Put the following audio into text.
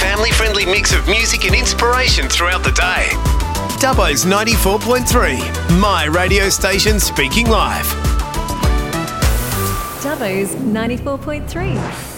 family-friendly mix of music and inspiration throughout the day. Dubbo's 94.3, my radio station speaking live. Dubbo's 94.3.